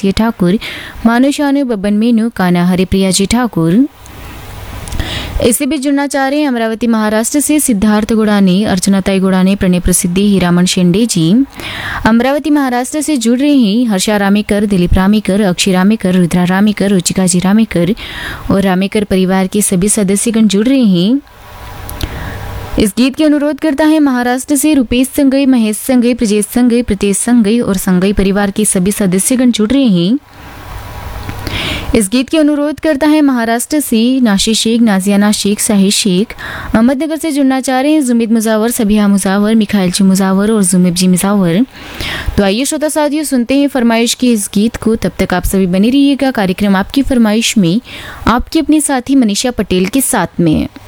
दासिया ठाकुर, मानु शानु, बब्बन मीनू, काना हरिप्रिया जी ठाकुर। इससे भी जुड़ना चाह रहे हैं अमरावती महाराष्ट्र से सिद्धार्थ गुड़ाने, अर्चनाताई गुड़ाने, प्रणय प्रसिद्धि, हीरामन शेंडे जी। अमरावती महाराष्ट्र से जुड़ रहे हैं हर्षा रामेकर, दिलीप रामेकर, अक्षय रामेकर, रुद्रा रामेकर, रुचिका जी रामेकर और रामेकर परिवार के सभी सदस्यगण जुड़ रहे हैं। इस गीत की अनुरोध करता है महाराष्ट्र से रुपेश संगई, महेश संगई, प्रजेश संगई, प्रतेश संगई और संगई परिवार के सभी सदस्यगण जुड़ रहे हैं। इस गीत की अनुरोध करता है महाराष्ट्र से नाशी शेख, नाजियाना शेख, साहिर शेख। अहमदनगर से जुड़ना चाह रहे हैं जुमिद मुजावर, सबिहा मुजावर, मिखाइल जी मुजावर और जुमिब जी मुजावर। तो आइए श्रोता साथियों सुनते हैं फरमाइश के इस गीत को। तब तक आप सभी बने रहिएगा कार्यक्रम आपकी फरमाइश में आपकी अपनी साथी मनीषा पटेल के साथ में।